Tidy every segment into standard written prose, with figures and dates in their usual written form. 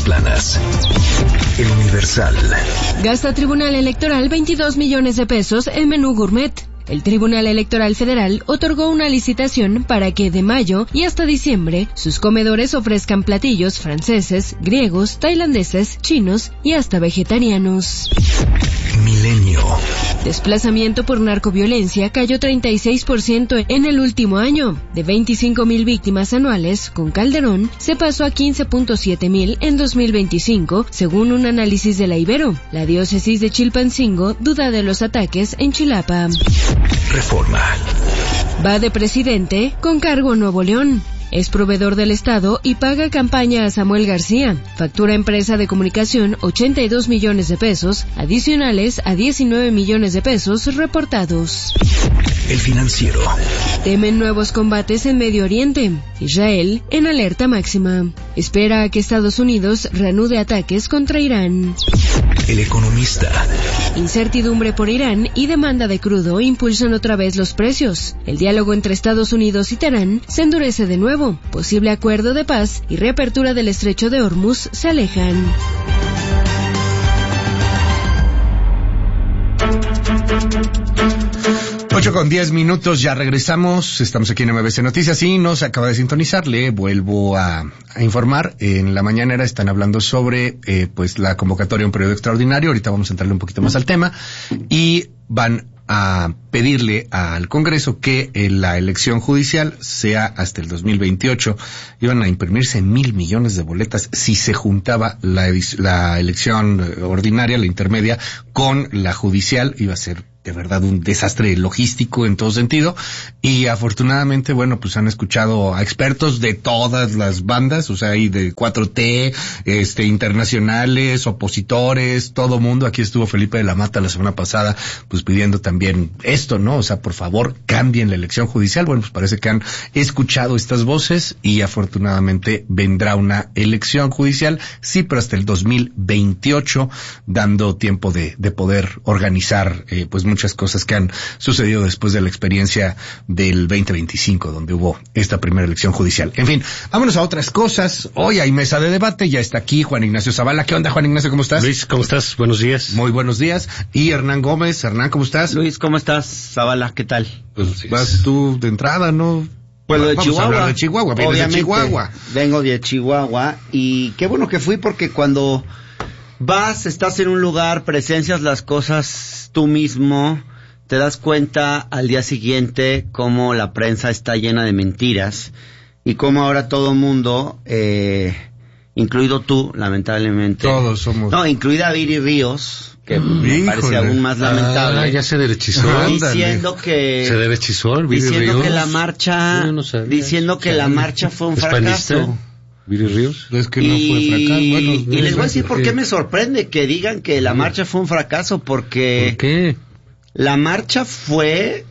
planas. El Universal. Gasta Tribunal Electoral 22 millones de pesos en menú gourmet. El Tribunal Electoral Federal otorgó una licitación para que de mayo y hasta diciembre sus comedores ofrezcan platillos franceses, griegos, tailandeses, chinos y hasta vegetarianos. Milenio. Desplazamiento por narcoviolencia cayó 36% en el último año. De 25,000 víctimas anuales, con Calderón se pasó a 15,700 en 2025, según un análisis de la Ibero. La diócesis de Chilpancingo duda de los ataques en Chilapa. Reforma. Va de presidente con cargo a Nuevo León. Es proveedor del Estado y paga campaña a Samuel García. Factura empresa de comunicación 82 millones de pesos, adicionales a 19 millones de pesos reportados. El Financiero. Temen nuevos combates en Medio Oriente. Israel en alerta máxima. Espera a que Estados Unidos reanude ataques contra Irán. El Economista. Incertidumbre por Irán y demanda de crudo impulsan otra vez los precios. El diálogo entre Estados Unidos y Teherán se endurece de nuevo. Posible acuerdo de paz y reapertura del estrecho de Hormuz se alejan. Ocho con 10 minutos, ya regresamos, estamos aquí en MBC Noticias y nos acaba de sintonizar, le vuelvo a informar, en la mañanera están hablando sobre pues la convocatoria a un periodo extraordinario, ahorita vamos a entrarle un poquito más al tema, y van a pedirle al Congreso que la elección judicial sea hasta el 2028. Iban a imprimirse 1,000 millones de boletas si se juntaba la elección ordinaria, la intermedia, con la judicial. Iba a ser de verdad un desastre logístico en todo sentido, y afortunadamente, bueno, pues han escuchado a expertos de todas las bandas, o sea, hay de 4T, internacionales, opositores, todo mundo. Aquí estuvo Felipe de la Mata la semana pasada, pues pidiendo también esto, ¿no? O sea, por favor, cambien la elección judicial. Bueno, pues parece que han escuchado estas voces y afortunadamente vendrá una elección judicial, sí, pero hasta el 2028, dando tiempo de poder organizar, pues muchas cosas que han sucedido después de la experiencia del 2025, donde hubo esta primera elección judicial. En fin, vámonos a otras cosas. Hoy hay mesa de debate, ya está aquí Juan Ignacio Zavala. ¿Qué onda, Juan Ignacio? ¿Cómo estás? Luis, ¿cómo estás? Buenos días. Muy buenos días. Y Hernán Gómez. Hernán, ¿cómo estás? Luis, ¿cómo estás? Zavala, ¿qué tal? Pues vas tú de entrada, ¿no? Pues lo de Vamos Chihuahua. a hablar de Chihuahua. Vienes de Chihuahua. Vengo de Chihuahua y qué bueno que fui, porque cuando estás en un lugar, presencias las cosas tú mismo, te das cuenta al día siguiente cómo la prensa está llena de mentiras y cómo ahora todo mundo, incluido tú, lamentablemente. Todos somos. No, incluida Viri Ríos, que me parece aún más lamentable. Ya se derechizó. Diciendo que se derechizó Viri Ríos. Diciendo que la marcha, diciendo que la marcha fue un fracaso. Viri Ríos. Es que no fue fracaso. Bueno, y les voy a decir por qué me sorprende que digan que la marcha fue un fracaso, porque ¿por qué? La marcha fue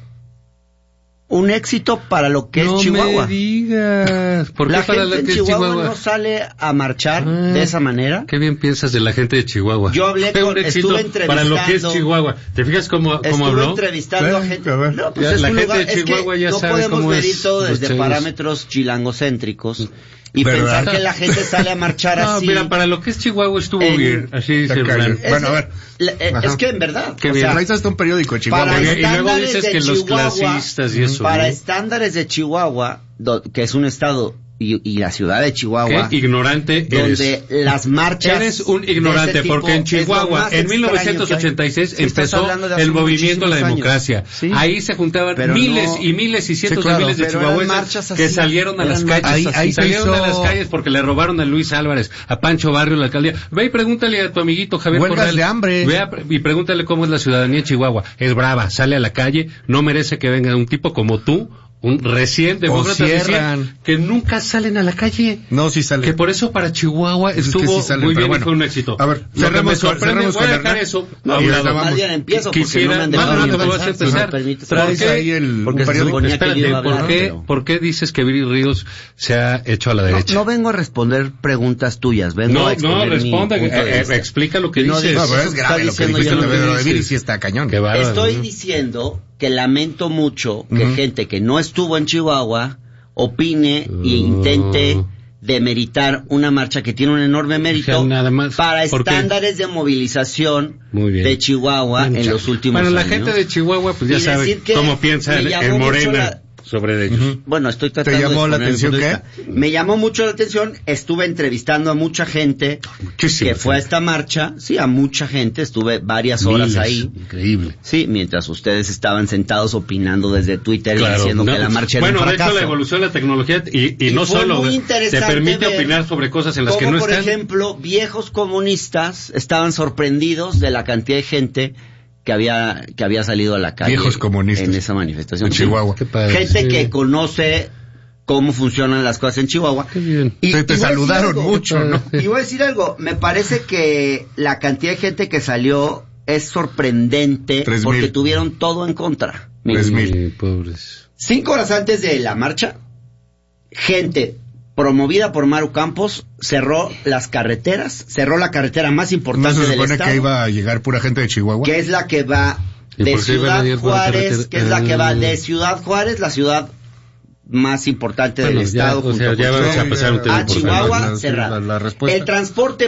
un éxito para lo que es Chihuahua. No me digas. ¿Por qué la para gente lo que en es Chihuahua no sale a marchar de esa manera? Qué bien piensas de la gente de Chihuahua. Yo hablé estuve entrevistando. Para lo que es Chihuahua. ¿Te fijas cómo habló? Estuve entrevistando a gente. No, pues es la un gente lugar, de Chihuahua ya no sabe podemos cómo medir es todo desde los parámetros chilangocéntricos y pero pensar que la gente sale a marchar así. Mira, para lo que es Chihuahua estuvo bien. Así dice Hernán. Bueno, a ver. Es que en verdad. Qué bien. Traes hasta un periódico de Chihuahua. Y luego dices que los clasistas y eso. Para estándares de Chihuahua, que es un estado y la ciudad de Chihuahua. ¿Qué ignorante eres? Donde las marchas. Eres un ignorante, porque en Chihuahua, en 1986, empezó el movimiento a la democracia. Sí, ahí se juntaban miles y miles y cientos de miles de chihuahuenses que salieron a las calles. Ahí salieron a las calles porque le robaron a Luis Álvarez, a Pancho Barrio, la alcaldía. Ve y pregúntale a tu amiguito Javier Corral. De hambre. Ve y pregúntale cómo es la ciudadanía en Chihuahua. Es brava, sale a la calle, no merece que venga un tipo como tú, un recién demócrata, que nunca salen a la calle. No, sí salen. Que por eso para Chihuahua estuvo muy bien y fue un éxito. A ver, lo que me sorprende, voy a dejar eso. Más bien empiezo porque no me han dejado empezar. Traes ahí el periódico. Espérate, ¿por qué dices que Viri Ríos se ha hecho a la derecha? No vengo a responder preguntas tuyas, vengo a exponer responda, explica lo que dices. No, pero es grave lo que dijiste, lo de Viri sí está cañón. Estoy diciendo que lamento mucho que gente que no estuvo en Chihuahua opine e intente demeritar una marcha que tiene un enorme mérito nada más, para estándares de movilización de Chihuahua en los últimos años. Bueno, la gente de Chihuahua pues ya sabe cómo piensa en Morena sobre ellos. Bueno, estoy tratando ¿Te llamó la atención qué? Me llamó mucho la atención, estuve entrevistando a mucha gente que fue a esta marcha, sí, a mucha gente, estuve varias horas ahí. Increíble. Sí, mientras ustedes estaban sentados opinando desde Twitter y diciendo que la marcha era un fracaso. Bueno, de hecho la evolución de la tecnología y no solo te permite opinar sobre cosas en las que no están. Por ejemplo, viejos comunistas estaban sorprendidos de la cantidad de gente que había salido a la calle. Viejos comunistas. En esa manifestación. En Chihuahua. Qué padre, gente que conoce cómo funcionan las cosas en Chihuahua. Qué bien. Y te saludaron mucho, ¿no? Y voy a decir algo, me parece que la cantidad de gente que salió es sorprendente porque tuvieron todo en contra. 3,000. Pobres. 5 horas antes de la marcha, gente promovida por Maru Campos cerró las carreteras, cerró la carretera más importante del estado. ¿No se supone que iba a llegar pura gente de Chihuahua? Que es la que va de Ciudad Juárez, que es la que va de Ciudad Juárez, la ciudad más importante del estado, a Chihuahua, cerrada. El transporte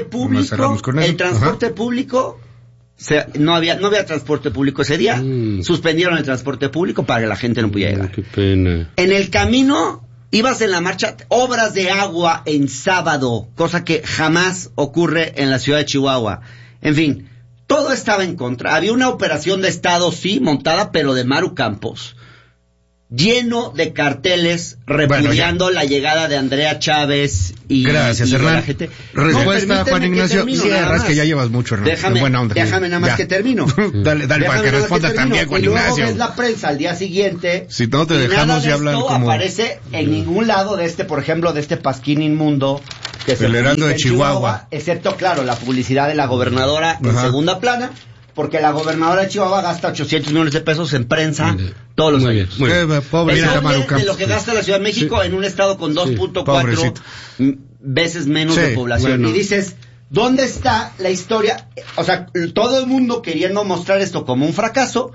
público, no había transporte público ese día, suspendieron el transporte público para que la gente no pudiera llegar. Qué pena. En el camino ibas en la marcha, obras de agua en sábado, cosa que jamás ocurre en la ciudad de Chihuahua. En fin, todo estaba en contra. Había una operación de Estado, sí, montada, pero de Maru Campos, lleno de carteles repudiando la llegada de Andrea Chávez y gracias, Hernán. La gente. Respuesta, Juan Ignacio. Es que ya llevas mucho, Hernán. Déjame nada más que termino. dale para que respondas también, Juan Ignacio. Y luego ves la prensa al día siguiente. Si no te dejamos y hablan como... aparece en ningún lado de por ejemplo, de este pasquín inmundo que se Heraldo de Chihuahua, excepto, claro, la publicidad de la gobernadora en segunda plana, porque la gobernadora de Chihuahua gasta 800 millones de pesos en prensa todos los años. Pobre de lo que gasta la Ciudad de México en un estado con 2.4 veces menos de población. Bueno. Y dices, ¿dónde está la historia? O sea, todo el mundo queriendo mostrar esto como un fracaso,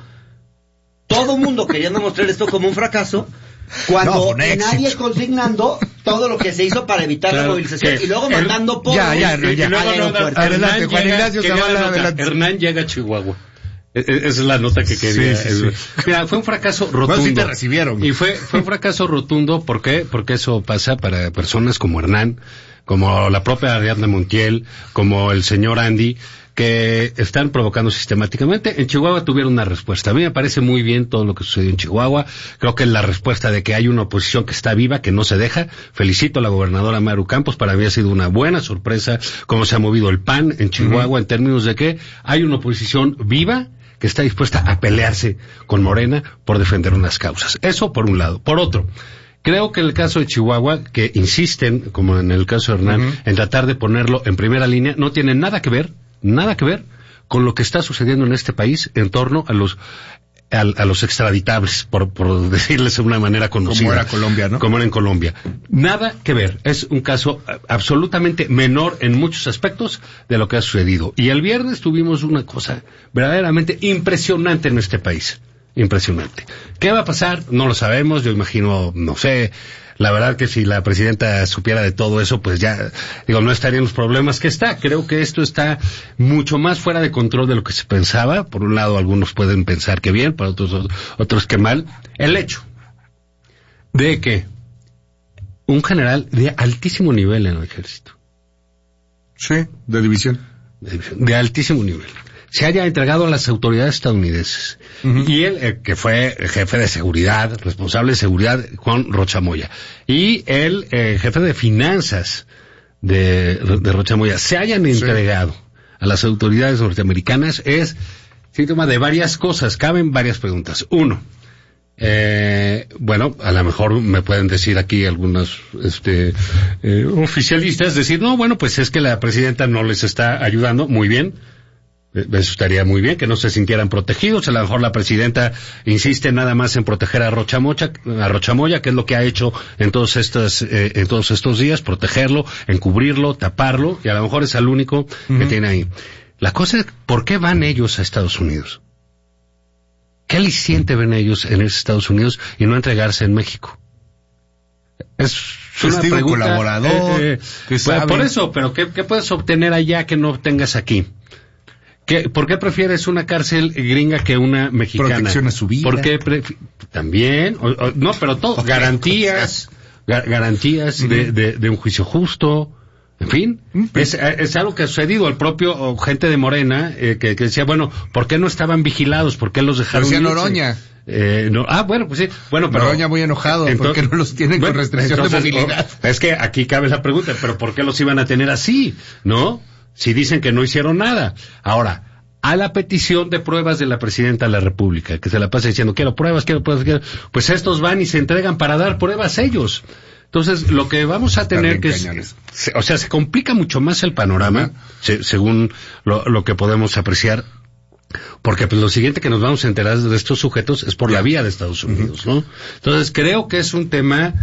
cuando nadie consignando todo lo que se hizo para evitar la movilización y luego mandando por adelante, Juan Ignacio Zavala, adelante. Hernán llega a Chihuahua. Esa es la nota que quería. Sí. Mira, fue un fracaso rotundo. Bueno, sí te recibieron. Y fue un fracaso rotundo. ¿Por qué? Porque eso pasa para personas como Hernán, como la propia Ariadna Montiel, como el señor Andy, que están provocando sistemáticamente. En Chihuahua tuvieron una respuesta. A mí me parece muy bien todo lo que sucedió en Chihuahua. Creo que la respuesta de que hay una oposición que está viva, que no se deja. Felicito a la gobernadora Maru Campos. Para mí ha sido una buena sorpresa cómo se ha movido el PAN en Chihuahua en términos de que hay una oposición viva que está dispuesta a pelearse con Morena por defender unas causas. Eso por un lado. Por otro, creo que en el caso de Chihuahua, que insisten, como en el caso de Hernán, en tratar de ponerlo en primera línea, no tiene nada que ver con lo que está sucediendo en este país en torno a los extraditables, por decirles de una manera conocida. Como era Colombia, ¿no? Como era en Colombia. Nada que ver. Es un caso absolutamente menor en muchos aspectos de lo que ha sucedido. Y el viernes tuvimos una cosa verdaderamente impresionante en este país. Impresionante. ¿Qué va a pasar? No lo sabemos. Yo imagino, no sé. La verdad que si la presidenta supiera de todo eso, pues ya, no estarían los problemas que está. Creo que esto está mucho más fuera de control de lo que se pensaba. Por un lado, algunos pueden pensar que bien, para otros que mal. El hecho de que un general de altísimo nivel en el ejército. Sí, de división. De altísimo nivel. Se haya entregado a las autoridades estadounidenses. Y él, que fue jefe de seguridad, responsable de seguridad, Juan Rocha Moya. Y el jefe de finanzas de Rocha Moya, se hayan entregado a las autoridades norteamericanas, es síntoma de varias cosas. Caben varias preguntas. Uno, a lo mejor me pueden decir aquí algunos oficialistas, decir, no, bueno, pues es que la presidenta no les está ayudando. Muy bien. Eso estaría muy bien, que no se sintieran protegidos. A lo mejor la presidenta insiste nada más en proteger a Rocha Moya, que es lo que ha hecho en todos estos días, protegerlo, encubrirlo, taparlo, y a lo mejor es el único que tiene ahí. La cosa es, ¿por qué van ellos a Estados Unidos? ¿Qué aliciente ven ellos en Estados Unidos y no entregarse en México? Es una Testigo pregunta, colaborador, que sabe. por eso, pero ¿qué puedes obtener allá que no obtengas aquí? ¿Por qué prefieres una cárcel gringa que una mexicana? Protección a su vida. ¿Por qué también? No, pero todo. Garantías de un juicio justo. En fin, es algo que ha sucedido. El propio gente de Morena que decía, bueno, ¿por qué no estaban vigilados? ¿Por qué los dejaron Decía irse? Noroña. Bueno, pues sí. Bueno, pero Noroña muy enojado. ¿Por qué no los tienen con restricción de movilidad? Es que aquí cabe la pregunta, pero ¿por qué los iban a tener así? ¿No? Si dicen que no hicieron nada. Ahora, a la petición de pruebas de la Presidenta de la República, que se la pasa diciendo, quiero pruebas, pues estos van y se entregan para dar pruebas ellos. Entonces, lo que vamos a tener que se complica mucho más el panorama, según lo que podemos apreciar, porque pues lo siguiente que nos vamos a enterar de estos sujetos es por la vía de Estados Unidos, ¿no? Entonces, creo que es un tema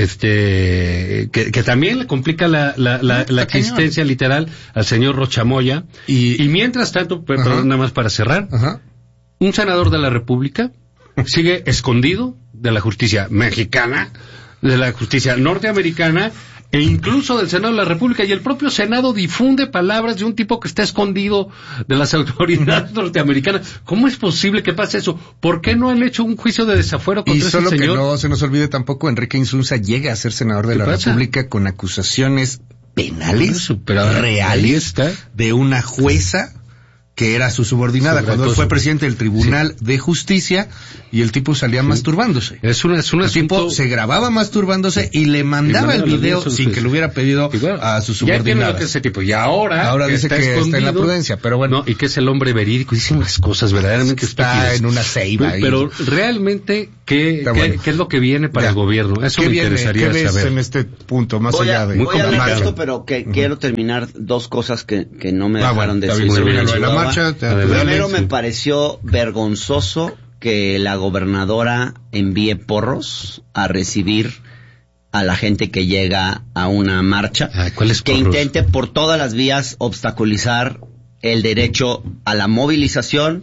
que también le complica la existencia literal al señor Rochamoya. Y mientras tanto, perdón, nada más para cerrar, un senador de la República sigue escondido de la justicia mexicana, de la justicia norteamericana e incluso del Senado de la República, y el propio Senado difunde palabras de un tipo que está escondido de las autoridades norteamericanas. ¿Cómo es posible que pase eso? ¿Por qué no han hecho un juicio de desafuero contra ese señor? Y solo que no se nos olvide tampoco, Enrique Insunza llega a ser senador de la República con acusaciones penales reales de una jueza que era su subordinada cuando él fue presidente del Tribunal de Justicia, y el tipo salía masturbándose. El tipo se grababa masturbándose y le mandaba el video sin que le hubiera pedido a su subordinada. Ya ese tipo. Y ahora dice que está en la prudencia, pero bueno. No, y que es el hombre verídico, dice unas cosas verdaderamente está en una ceiba. Pero realmente, ¿qué es lo que viene para el gobierno? Eso me interesaría saber. ¿Qué ves en este punto, más allá de... Voy a hablar de esto, pero quiero terminar dos cosas que no me dejaron decir sobre la marcha. Primero, me pareció vergonzoso que la gobernadora envíe porros a recibir a la gente que llega a una marcha, que intente por todas las vías obstaculizar el derecho a la movilización,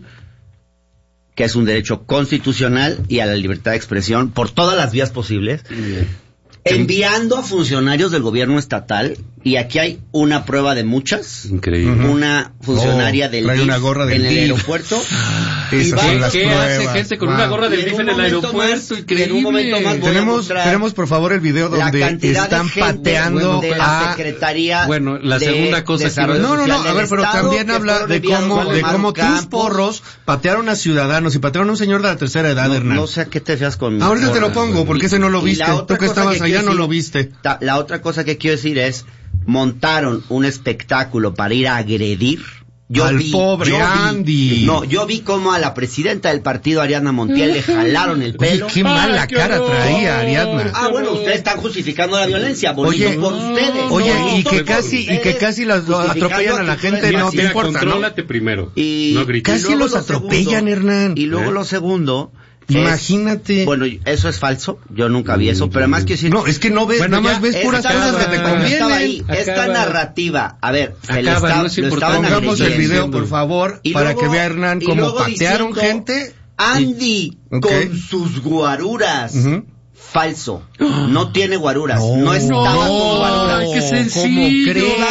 que es un derecho constitucional, y a la libertad de expresión por todas las vías posibles, enviando a funcionarios del gobierno estatal, y aquí hay una prueba de muchas. Increíble. Una funcionaria del DIF en el aeropuerto. ¿Qué hace gente con una gorra del DIF en el aeropuerto? En un momento más tenemos por favor el video donde están pateando de la Secretaría. Bueno, la segunda cosa que... a ver, pero también habla de cómo tus porros patearon a ciudadanos y patearon a un señor de la tercera edad, Hernán. No sé a qué te fijas con... Ahorita te lo pongo, porque ese no lo viste. Tú que estabas allá no lo viste. La otra cosa que quiero decir es, montaron un espectáculo para ir a agredir pobre Andy. Yo vi cómo a la presidenta del partido, Ariadna Montiel, le jalaron el pelo. Oye, qué mala cara traía Ariadna. Bueno, ustedes están justificando la violencia, bonito por ustedes. Oye, y que casi las atropellan a la gente, no te importa, contrólate primero. No grites. Casi los atropellan, Hernán. Y luego lo segundo... Imagínate. Bueno, eso es falso. Yo nunca vi eso, pero además quiero decir... No, es que no ves, nada más ves puras cosas que te convienen. Esta narrativa, a ver, pongamos el video, por favor, para que vea Hernán cómo patearon gente. Andy, con sus guaruras. Falso. No tiene guaruras. No estaba con guaruras. ¡Qué sencillo!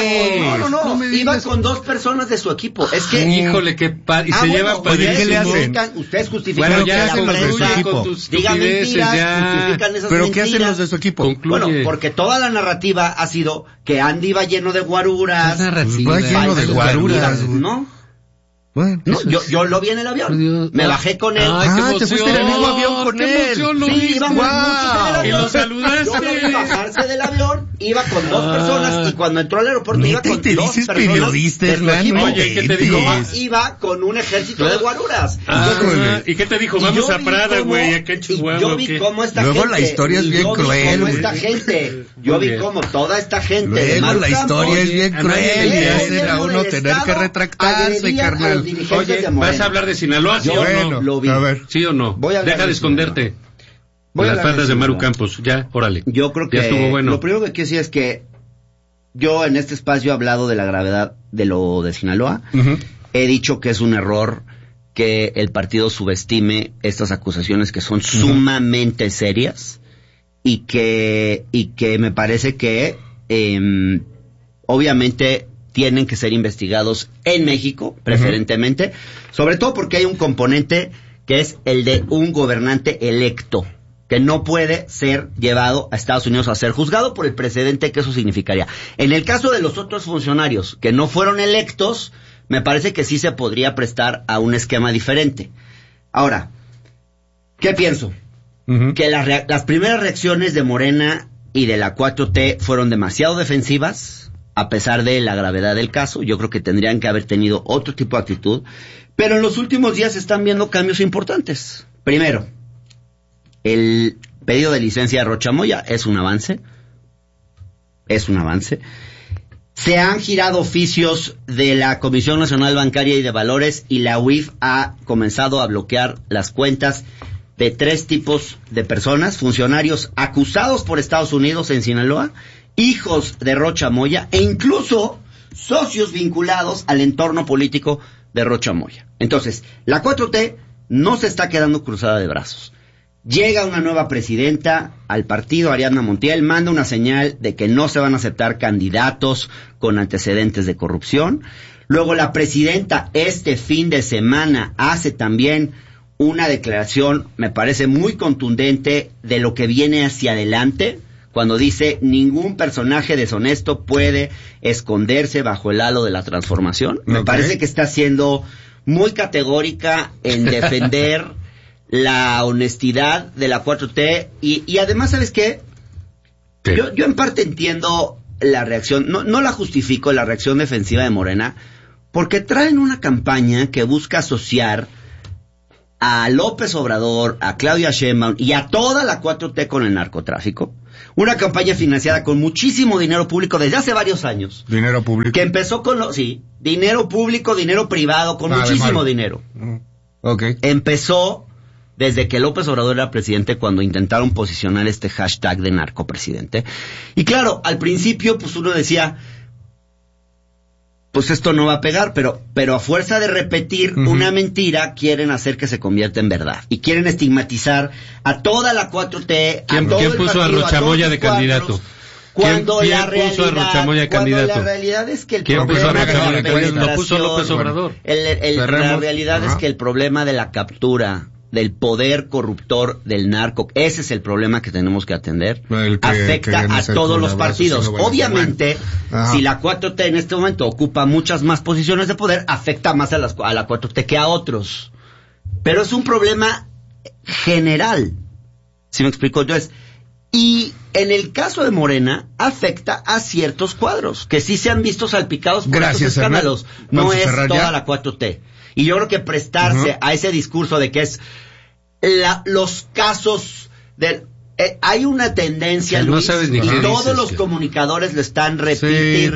No, iba con dos personas de su equipo. Es que... Híjole, qué padre. Y se lleva padrísimo. ¿Qué le hacen? Ustedes justifican... Bueno, ¿qué hacen los de su equipo? Digan mentiras, justifican esas ¿Pero qué hacen los de su equipo? Bueno, porque toda la narrativa ha sido que Andy iba lleno de guaruras. Va lleno de guaruras. ¿No? Bueno, no, yo lo vi en el avión. Me bajé con él. Te fuiste en el mismo avión con él. Sí, íbamos muchos en el avión. Y lo saludaste. Yo lo vi bajarse del avión, iba con dos personas, y cuando entró al aeropuerto iba con dos personas. Periodista, Oye, ¿qué te dijo? Iba con un ejército de guaruras. ¿Y qué te dijo? Vamos a Prada, güey, acá en Chihuahua. Yo vi cómo esta gente... Luego la historia es bien cruel. Yo vi cómo toda esta gente... Luego la historia es bien cruel y hacen a uno tener que retractarse, carnal. Oye, ¿vas a hablar de Sinaloa, sí o no? Lo vi. A ver. ¿Sí o no? Deja de esconderte. Voy las faldas de Maru Campos. Ya, órale. Yo creo que... Ya estuvo bueno. Lo primero que quiero decir es que yo en este espacio he hablado de la gravedad de lo de Sinaloa. He dicho que es un error que el partido subestime estas acusaciones que son sumamente serias. y que me parece que obviamente tienen que ser investigados en México, preferentemente, sobre todo porque hay un componente que es el de un gobernante electo, que no puede ser llevado a Estados Unidos a ser juzgado por el precedente que eso significaría. En el caso de los otros funcionarios que no fueron electos, me parece que sí se podría prestar a un esquema diferente. Ahora, ¿qué pienso? Que las primeras reacciones de Morena y de la 4T fueron demasiado defensivas, a pesar de la gravedad del caso. Yo creo que tendrían que haber tenido otro tipo de actitud, pero en los últimos días se están viendo cambios importantes. Primero, el pedido de licencia de Rocha Moya es un avance. Se han girado oficios de la Comisión Nacional Bancaria y de Valores y la UIF ha comenzado a bloquear las cuentas de 3 tipos de personas: funcionarios acusados por Estados Unidos en Sinaloa, hijos de Rocha Moya e incluso socios vinculados al entorno político de Rocha Moya. Entonces, la 4T no se está quedando cruzada de brazos. Llega una nueva presidenta al partido, Ariadna Montiel, manda una señal de que no se van a aceptar candidatos con antecedentes de corrupción. Luego la presidenta este fin de semana hace también una declaración, me parece muy contundente, de lo que viene hacia adelante, cuando dice: ningún personaje deshonesto puede esconderse bajo el halo de la transformación. Me parece que está siendo muy categórica en defender la honestidad de la 4T y además, ¿sabes qué? Sí. Yo en parte entiendo la reacción, no la justifico, la reacción defensiva de Morena, porque traen una campaña que busca asociar a López Obrador, a Claudia Sheinbaum y a toda la 4T con el narcotráfico. Una campaña financiada con muchísimo dinero público desde hace varios años. ¿Dinero público? Que empezó con dinero público, dinero privado, con muchísimo dinero. Okay. Empezó desde que López Obrador era presidente, cuando intentaron posicionar este hashtag de narcopresidente. Y claro, al principio pues uno decía, pues esto no va a pegar, pero a fuerza de repetir una mentira, quieren hacer que se convierta en verdad. Y quieren estigmatizar a toda la 4T, ¿Quién puso a Rocha Moya de candidato? Cuando la realidad es que el problema lo puso López Obrador. La realidad es que el problema de la captura del poder corruptor del narco, ese es el problema que tenemos que atender, afecta a todos los partidos. Obviamente, si la 4T en este momento ocupa muchas más posiciones de poder, afecta más a la 4T que a otros. Pero es un problema general, ¿sí me explico? Entonces, y en el caso de Morena, afecta a ciertos cuadros, que sí se han visto salpicados por estos escándalos. No es toda la 4T. Y yo creo que prestarse a ese discurso de que es los casos del... hay una tendencia, Luis, y todos los comunicadores lo están repite,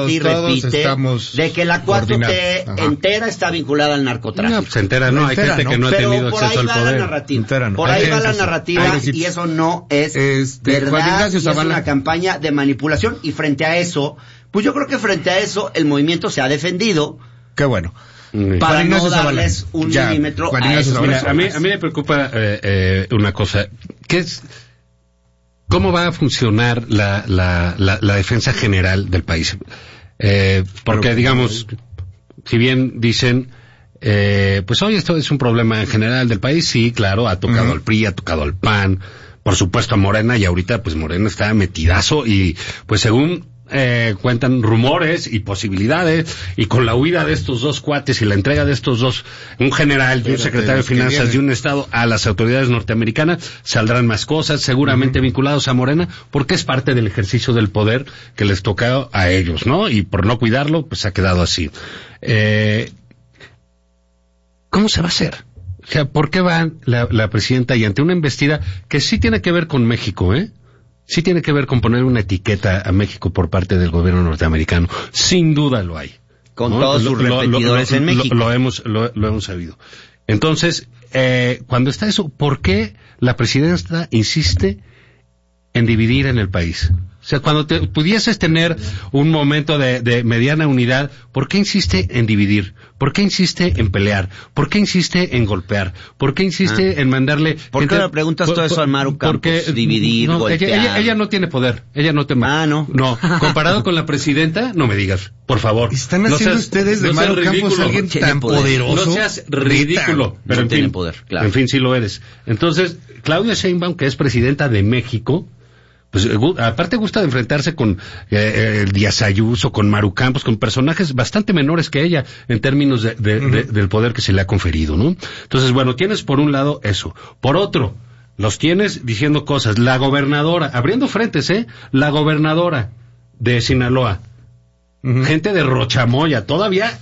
de que la 4T entera está entera está vinculada al narcotráfico. No, pues entera no, hay gente que no ha tenido acceso al poder. Por ahí va la narrativa y eso no es verdad, y es una campaña de manipulación. Y frente a eso, pues yo creo que frente a eso el movimiento se ha defendido. Qué bueno. Para no darles un milímetro a esos. Mira, a mí me preocupa una cosa, que es cómo va a funcionar la defensa general del país. Porque, digamos, si bien dicen, pues hoy esto es un problema en general del país, sí, claro, ha tocado al PRI, ha tocado al PAN, por supuesto a Morena, y ahorita pues Morena está metidazo y pues según cuentan rumores y posibilidades, y con la huida de estos dos cuates y la entrega de estos dos, un general y un secretario de Finanzas de un estado, a las autoridades norteamericanas, saldrán más cosas, seguramente vinculados a Morena, porque es parte del ejercicio del poder que les toca a ellos, ¿no? Y por no cuidarlo, pues ha quedado así. ¿Cómo se va a hacer? O sea, ¿por qué va la presidenta y ante una embestida que sí tiene que ver con México, sí tiene que ver con poner una etiqueta a México por parte del gobierno norteamericano? Sin duda lo hay. Con todos sus repetidores en México. Lo hemos sabido. Entonces, cuando está eso, ¿por qué la presidenta insiste en dividir en el país? O sea, cuando pudieses tener un momento de mediana unidad, ¿por qué insiste en dividir? ¿Por qué insiste en pelear? ¿Por qué insiste en golpear? ¿Por qué insiste en mandarle... ¿Por qué le preguntas todo eso al Maru Campos? Dividir, golpear. Ella no tiene poder. Ella no te... no. No. Comparado con la presidenta, no me digas. Por favor. Están haciendo ustedes de Maru Campos alguien tan poderoso. No seas ridículo. Pero no tiene poder, claro. En fin, sí lo eres. Entonces, Claudia Sheinbaum, que es presidenta de México, pues aparte gusta de enfrentarse con Díaz Ayuso, con Maru Campos, con personajes bastante menores que ella en términos del poder que se le ha conferido, ¿no? Entonces, bueno, tienes por un lado eso. Por otro, los tienes diciendo cosas. La gobernadora, abriendo frentes, la gobernadora de Sinaloa, gente de Rochamoya, todavía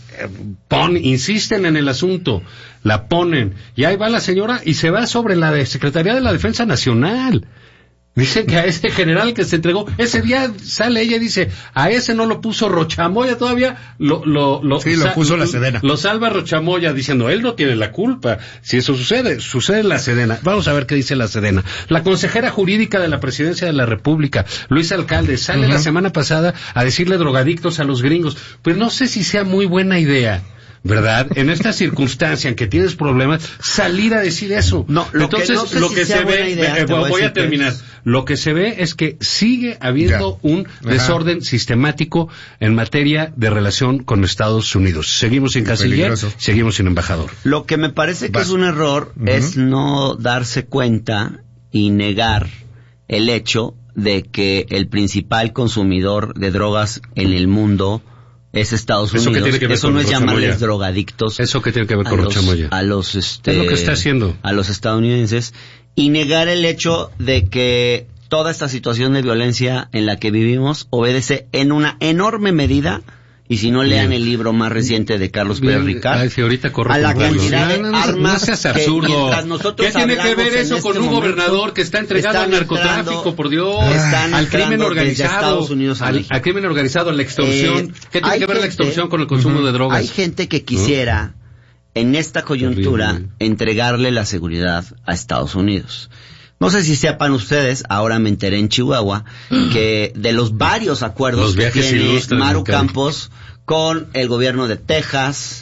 insisten en el asunto, la ponen, y ahí va la señora y se va sobre la Secretaría de la Defensa Nacional. Dicen que a ese general que se entregó, ese día sale ella y dice, a ese no lo puso Rochamoya, todavía lo puso la Sedena. Lo salva Rochamoya diciendo, él no tiene la culpa. Si eso sucede en la Sedena. Vamos a ver qué dice la Sedena. La consejera jurídica de la Presidencia de la República, Luis Alcalde, sale la semana pasada a decirle drogadictos a los gringos. Pues no sé si sea muy buena idea, ¿verdad? En esta circunstancia en que tienes problemas, salir a decir eso. No, Entonces, lo que se ve, voy a terminar. Lo que se ve es que sigue habiendo un desorden sistemático en materia de relación con Estados Unidos. Seguimos sin canciller, seguimos sin embajador. Lo que me parece que es un error es no darse cuenta y negar el hecho de que el principal consumidor de drogas en el mundo es Estados Unidos. Eso no es llamarles drogadictos. Eso que tiene que ver con Rochamoya. Es lo que está haciendo. A los estadounidenses. Y negar el hecho de que toda esta situación de violencia en la que vivimos obedece en una enorme medida, y si no lean el libro más reciente de Carlos Pérez Ricard, a la cantidad de armas no seas absurdo. ¿Qué tiene que ver eso con un gobernador que está entregado al narcotráfico, por Dios, al crimen organizado, al crimen organizado, a la extorsión? ¿Qué tiene que ver la extorsión con el consumo de drogas? Hay gente que quisiera, en esta coyuntura, entregarle la seguridad a Estados Unidos. No sé si sepan ustedes, ahora me enteré en Chihuahua, que de los varios acuerdos que tiene Maru Campos con el gobierno de Texas,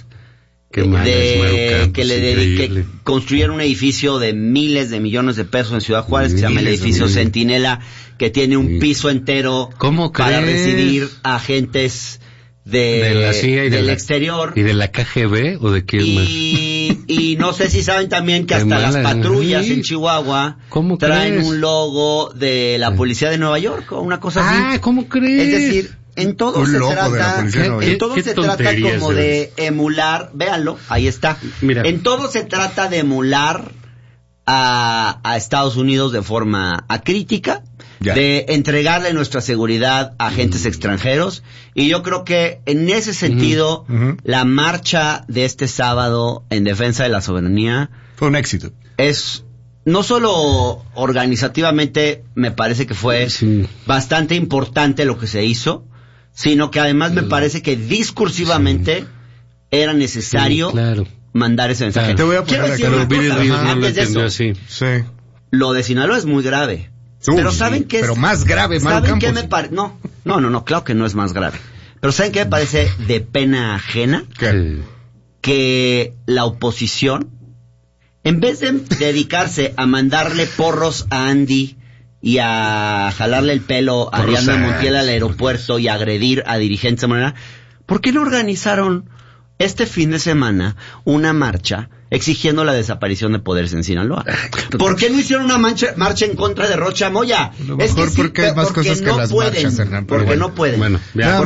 que construyeron un edificio de miles de millones de pesos en Ciudad Juárez, que se llama el edificio Centinela, que tiene un piso entero para recibir agentes de la CIA y del exterior. ¿Y de la KGB o de quién más? Y no sé si saben también que hasta las patrullas en Chihuahua traen un logo de la policía de Nueva York o una cosa así. Ah, ¿cómo crees? Es decir, en todo se trata como de emular, véanlo, ahí está. Mira. En todo se trata de emular a Estados Unidos de forma acrítica, de entregarle nuestra seguridad a agentes extranjeros, y yo creo que en ese sentido la marcha de este sábado en defensa de la soberanía fue un éxito. Es no solo organizativamente, me parece que fue bastante importante lo que se hizo, sino que además me parece que discursivamente era necesario mandar ese mensaje. Te voy a poner antes de eso, lo de Sinaloa es muy grave. Pero ¿saben qué es? Pero más grave, ¿saben qué me parece? No, claro que no es más grave. Pero ¿saben qué me parece de pena ajena? ¿Qué? Que la oposición, en vez de dedicarse a mandarle porros a Andy y a jalarle el pelo a Ariadna Montiel al aeropuerto y a agredir a dirigentes de manera, ¿por qué no organizaron este fin de semana una marcha exigiendo la desaparición de poderes en Sinaloa? ¿Por qué no hicieron una marcha en contra de Rocha Moya? A lo mejor porque hay más cosas que las marchas, Hernán. Porque no pueden. Bueno, nada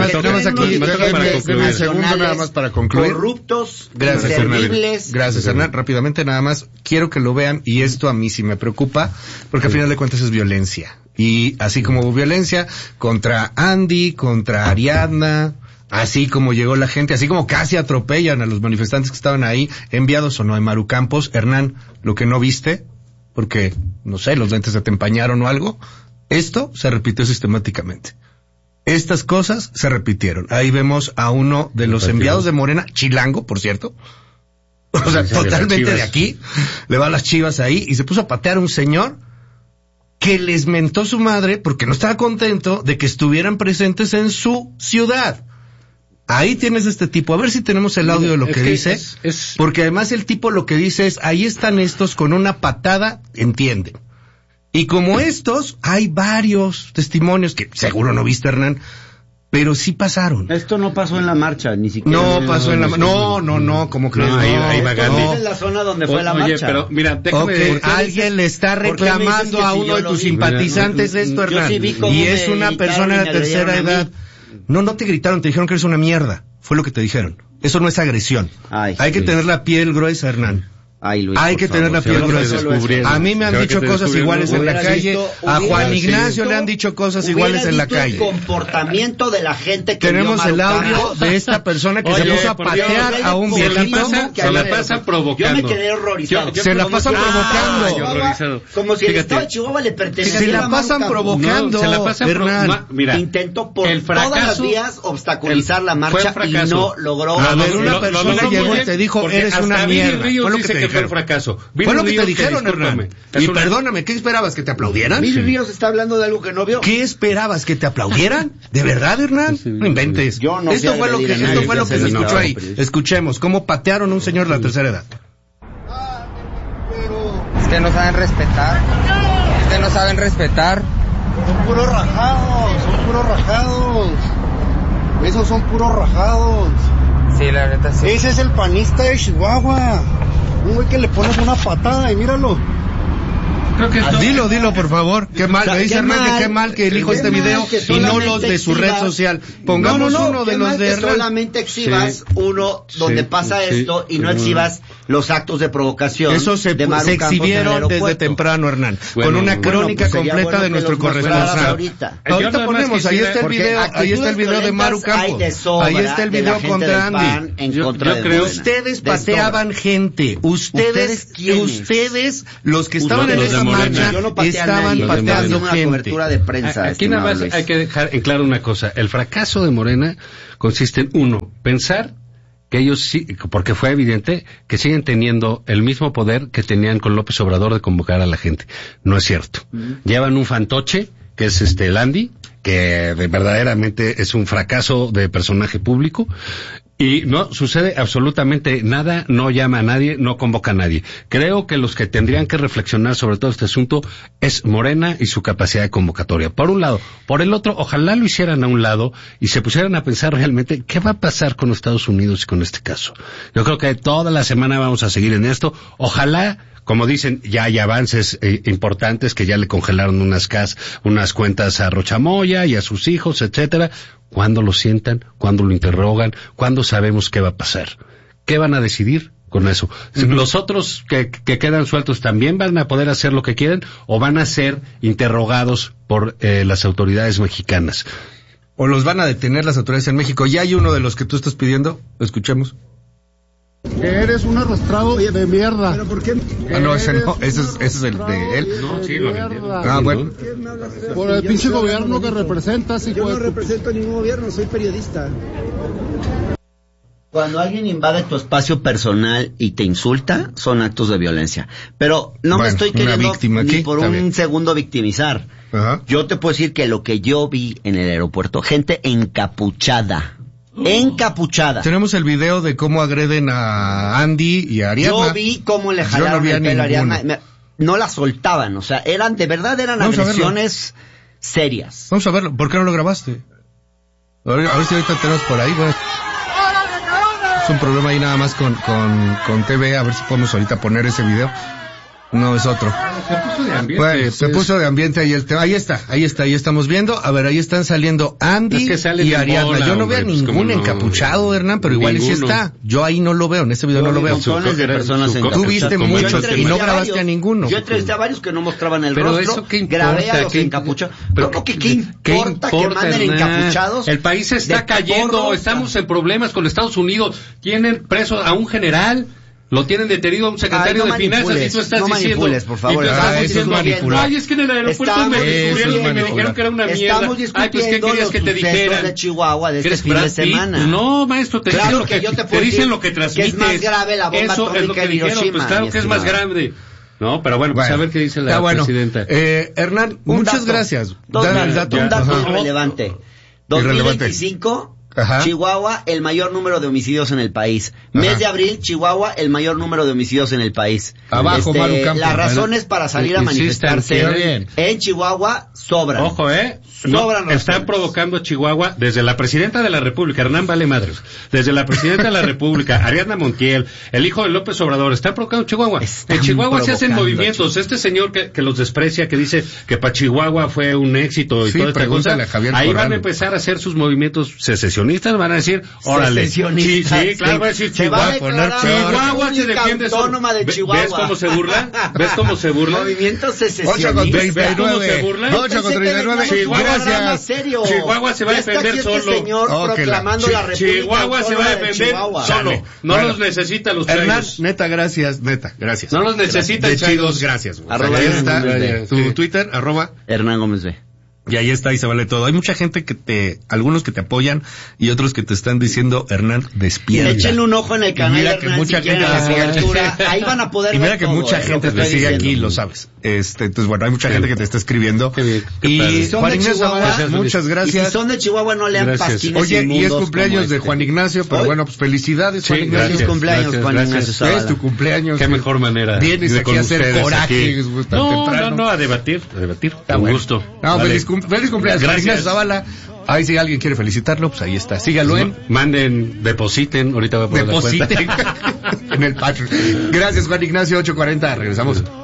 más para concluir. Corruptos, gracias, inservibles. Gracias, Hernán. Rápidamente, nada más, quiero que lo vean, y esto a mí sí me preocupa, porque al final de cuentas es violencia. Y así como hubo violencia contra Andy, contra Ariadna, así como llegó la gente, así como casi atropellan a los manifestantes que estaban ahí, enviados o no a Maru Campos. Hernán, lo que no viste, porque, no sé, los lentes se te empañaron o algo, esto se repitió sistemáticamente. Estas cosas se repitieron. Ahí vemos a uno de los enviados de Morena, chilango, por cierto, o sea, totalmente de aquí, le va a las Chivas ahí, y se puso a patear a un señor que les mentó su madre porque no estaba contento de que estuvieran presentes en su ciudad. Ahí tienes este tipo. A ver si tenemos el audio de lo que dice. Porque además el tipo lo que dice es, ahí están estos con una patada, entienden. Y como estos, hay varios testimonios que seguro no viste, Hernán, pero sí pasaron. Esto no pasó en la marcha, ni siquiera. No pasó en la marcha. No, ¿cómo crees? Ahí va Gandhi. Es en la zona donde fue la marcha. Pero mira, déjame... Alguien le está reclamando a uno de tus simpatizantes esto, Hernán. Sí, y es una persona de tercera edad. No te gritaron, te dijeron que eres una mierda. Fue lo que te dijeron. Eso no es agresión. Hay que tener la piel gruesa, Hernán. Luis, hay que tener la piel gruesa. A mí me han dicho cosas iguales en la calle. A Juan Ignacio le han dicho cosas iguales en la calle. El comportamiento de la gente que tenemos el audio de esta persona que se puso a patear a un viejito. Se la pasa provocando. Yo me quedé horrorizado. Se la pasan provocando. Como si el estado de Chihuahua le perteneciera. Se la pasan provocando. Se la pasan Hernán. Mira, intentó por todas las vías obstaculizar la marcha y no logró. A ver, una persona llegó y te dijo, eres una mierda. Fue lo que te fue un fracaso. Fue lo que te dijeron, Hernán. Y perdóname, ¿qué esperabas? ¿Que te aplaudieran? Mil Ríos está hablando de algo que no vio. ¿Qué esperabas? ¿Que te aplaudieran? ¿De verdad, Hernán? No inventes. Esto fue lo que se escuchó ahí. Escuchemos cómo patearon a un señor de la tercera edad. Es que no saben respetar. Son puros rajados. Esos son puros rajados. Sí, la neta sí. Ese es el panista de Chihuahua. Un güey que le pones una patada y míralo. Dilo, por favor. Qué mal, me dice Hernán que qué mal que elijo este video y no los de su red social. Pongamos uno de los de Hernán. Solamente exhibas uno donde pasa esto y no exhibas los actos de provocación. Eso se exhibieron desde temprano, Hernán, con una crónica completa de nuestro corresponsal. Ahorita ponemos, ahí está el video de Maru Campos. Ahí está el video contra Andy. Yo creo ustedes pateaban gente. Ustedes, los que estaban en esa marcha, estaban pateando gente. Aquí nada más hay que dejar en claro una cosa. El fracaso de Morena consiste en, uno, pensar que ellos sí, porque fue evidente que siguen teniendo el mismo poder que tenían con López Obrador de convocar a la gente. No es cierto. Llevan un fantoche, que es el Andy, que verdaderamente es un fracaso de personaje público, y no sucede absolutamente nada, no llama a nadie, no convoca a nadie. Creo que los que tendrían que reflexionar sobre todo este asunto es Morena y su capacidad de convocatoria. Por un lado. Por el otro, ojalá lo hicieran a un lado y se pusieran a pensar realmente qué va a pasar con Estados Unidos y con este caso. Yo creo que toda la semana vamos a seguir en esto. Ojalá, como dicen, ya hay avances importantes, que ya le congelaron unas cuentas a Rochamoya y a sus hijos, etcétera. ¿Cuándo lo sientan? ¿Cuándo lo interrogan? ¿Cuándo sabemos qué va a pasar? ¿Qué van a decidir con eso? ¿Los otros que quedan sueltos también van a poder hacer lo que quieren o van a ser interrogados por las autoridades mexicanas? ¿O los van a detener las autoridades en México? ¿Ya hay uno de los que tú estás pidiendo? Escuchemos. Eres un arrastrado de mierda. ¿Pero por qué? No, ese no, ese es el de él. No, sí, lo vendieron. Bueno. Por el pinche gobierno que representas, hijo. Yo no represento ningún gobierno, soy periodista. Cuando alguien invade tu espacio personal y te insulta, son actos de violencia. Pero no me estoy queriendo ni por un segundo victimizar. Ajá. Yo te puedo decir que lo que yo vi en el aeropuerto, gente encapuchada. Tenemos el video de cómo agreden a Andy y a Ariadna. Yo vi cómo le jalaron el pelo a Ariadna. No la soltaban, o sea, de verdad eran agresiones serias. Vamos a verlo. ¿Por qué no lo grabaste? A ver si ahorita tenemos por ahí. Bueno, es un problema ahí nada más con TV. A ver si podemos ahorita poner ese video. No, es otro. Se puso de ambiente. Se puso de ambiente ahí el tema. Ahí estamos viendo. A ver, ahí están saliendo Andy y Ariadna. Bola, yo no veo ningún encapuchado, Hernán, pero igual sí está. Yo ahí no lo veo, en este video no lo veo. Montones de personas Tú viste muchos y no grabaste a ninguno. Yo entrevisté a varios que no mostraban el pero rostro. Eso ¿qué importa? Grabé a los encapuchados. ¿Cómo que qué importa que manden encapuchados? El país está cayendo. Estamos en problemas con Estados Unidos. Tienen preso a un general. Lo tienen detenido a un secretario de finanzas y tú estás diciendo... por favor. Eso es manipular. Ay, es que en el aeropuerto me descubrieron y me dijeron que era una mierda. Estamos discutiendo. Ay, pues ¿qué querías que te dijeran? De Chihuahua de este fin de semana. No, maestro, te dicen lo que transmites. Que es más grave la bomba atómica en Hiroshima. Pues claro que es más grave. ¿no? Pero bueno, pues a ver qué dice la presidenta. Hernán, muchas gracias. Un dato irrelevante. 2025... Ajá. Chihuahua, el mayor número de homicidios en el país. Mes de abril, Chihuahua, el mayor número de homicidios en el país. Abajo, Maru Campos. Las razones para salir a manifestarse en Chihuahua sobran. Ojo, están provocando Chihuahua desde la presidenta de la República, Hernán Vale Madres, desde la presidenta de la República, Ariadna Montiel, el hijo de López Obrador, están provocando Chihuahua. En Chihuahua se hacen movimientos. Este señor que los desprecia, que dice que para Chihuahua fue un éxito y toda esta cosa, ahí van a empezar a hacer sus movimientos secesionistas, van a decir, órale. Sí, claro, van a decir Chihuahua se defiende autónoma de Chihuahua. ¿Ves cómo se burlan? ¿Ves cómo se burlan? Movimiento secesionista. 8:39. ¿Cómo se burlan? 8:39. Gracias. Chihuahua se va a defender solo. Proclamando la República Chihuahua se va a defender solo. No los necesita los Hernán, chairos. neta, gracias. No los necesita el chairos. Gracias. Arroba ahí está tu Twitter, Hernán Gómez B. Y ahí está, y se vale todo. Hay mucha gente algunos que te apoyan y otros que te están diciendo, Hernán, despierta. Échenle un ojo en el canal, mira Hernán, que mucha gente la cobertura. Ahí van a poder y mira ver que todo, mucha gente te sigue aquí, lo sabes. Entonces, bueno, hay mucha gente que te está escribiendo. Y Juan Ignacio, muchas gracias. Y si son de Chihuahua, no lean pasquines. Oye, y es cumpleaños de Juan Ignacio, pero bueno, pues felicidades, Juan Ignacio. Feliz cumpleaños, Juan Ignacio. Es tu cumpleaños. Qué mejor manera. Vienes aquí a hacer coraje tan temprano. No, a debatir. Un gusto. No, feliz cumpleaños, Juan Ignacio Zavala. Ahí si alguien quiere felicitarlo, pues ahí está. Sígalo depositen, ahorita voy a poner la cuenta. En el Patreon. Gracias, Juan Ignacio, 8:40. Regresamos.